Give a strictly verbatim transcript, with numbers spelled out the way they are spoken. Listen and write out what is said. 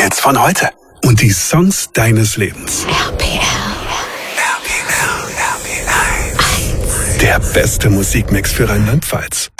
Hits von heute. Und die Songs deines Lebens. R P L. R P L, R P L. Der beste Musikmix für Rheinland-Pfalz.